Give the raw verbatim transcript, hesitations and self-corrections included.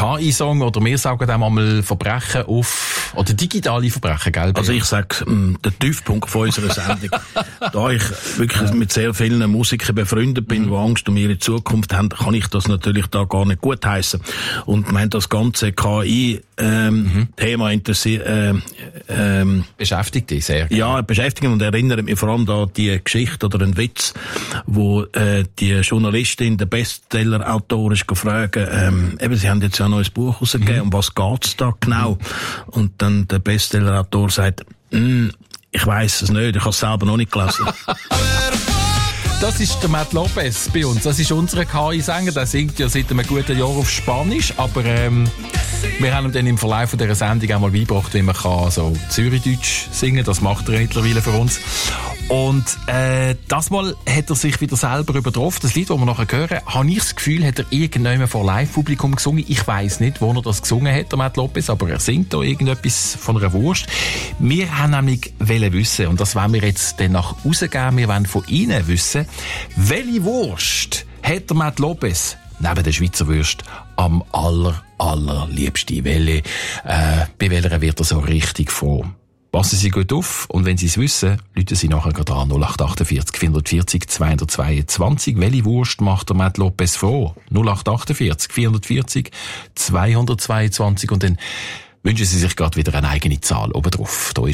K I-Song oder wir sagen dem einmal Verbrechen auf, oder digitale Verbrechen, gell? Also ich sag, der Tiefpunkt von unserer Sendung, da ich wirklich mit sehr vielen Musikern befreundet bin, mhm. die Angst um ihre Zukunft haben, kann ich das natürlich da gar nicht gutheissen. Und mein das ganze K I ähm, mhm. Thema interessiert, äh, ähm, beschäftigt dich sehr. Ja, beschäftigt und erinnert mich vor allem an die Geschichte oder einen Witz, wo äh, die Journalistin, der Bestseller-Autor ist gefragt, ähm, eben, sie haben jetzt ja ein neues Buch rausgegeben, mhm. um was geht's da genau? Mhm. Und dann der Bestseller-Autor sagt, mm, ich weiss es nicht, ich habe es selber noch nicht gelesen. Das ist der Matt Lopez bei uns. Das ist unser K I-Sänger. Der singt ja seit einem guten Jahr auf Spanisch. Aber ähm, wir haben ihm dann im Verlauf dieser Sendung auch mal beigebracht, wie man kann so Zürichdeutsch singen. Das macht er mittlerweile für uns. Und äh, das Mal hat er sich wieder selber übertroffen. Das Lied, das wir nachher hören, habe ich das Gefühl, hat er irgendjemand vor Live-Publikum gesungen. Ich weiss nicht, wo er das gesungen hat, der Matt Lopez, aber er singt da irgendetwas von einer Wurst. Wir haben nämlich wissen, und das wollen wir jetzt dann nach rausgeben, wir wollen von Ihnen wissen, welche Wurst hat der Matt Lopez neben der Schweizer Wurst am aller, allerliebsten? Welche, äh, bei welcher wird er so richtig froh? Passen Sie gut auf und wenn Sie es wissen, rufen Sie nachher gerade an null acht achtundvierzig vierhundertvierzig zweihundertzweiundzwanzig. Welche Wurst macht der Matt Lopez froh? null acht achtundvierzig vierhundertvierzig zweihundertzweiundzwanzig und dann wünschen Sie sich gerade wieder eine eigene Zahl oben drauf. Da ist